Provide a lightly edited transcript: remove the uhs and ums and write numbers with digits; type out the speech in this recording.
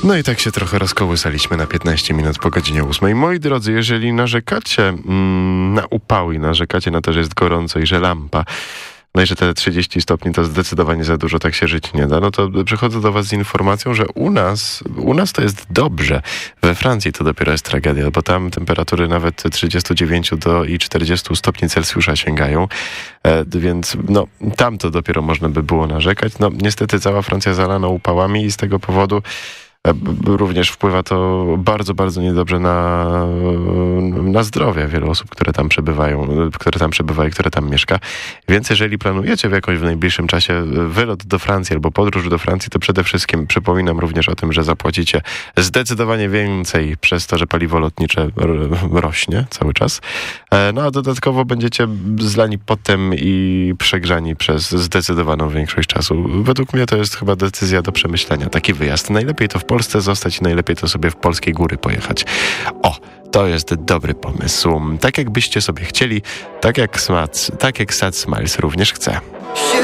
No i tak się trochę rozkołysaliśmy na 15 minut po godzinie 8. Moi drodzy, jeżeli narzekacie na upały, narzekacie na to, że jest gorąco i że lampa, no i że te 30 stopni to zdecydowanie za dużo, tak się żyć nie da, no to przychodzę do was z informacją, że u nas to jest dobrze. We Francji to dopiero jest tragedia, bo tam temperatury nawet 39 i 40 stopni Celsjusza sięgają, więc no tam to dopiero można by było narzekać. No niestety cała Francja zalana upałami i z tego powodu również wpływa to bardzo, bardzo niedobrze na zdrowie wielu osób, które tam przebywa i które tam mieszka. Więc jeżeli planujecie w najbliższym czasie wylot do Francji albo podróż do Francji, to przede wszystkim przypominam również o tym, że zapłacicie zdecydowanie więcej przez to, że paliwo lotnicze rośnie cały czas. No a dodatkowo będziecie zlani potem i przegrzani przez zdecydowaną większość czasu. Według mnie to jest chyba decyzja do przemyślenia. Taki wyjazd. Najlepiej to w Polsce zostać i najlepiej to sobie w polskie góry pojechać. O, to jest dobry pomysł. Tak jakbyście sobie chcieli, tak jak Sad Smiles również chce.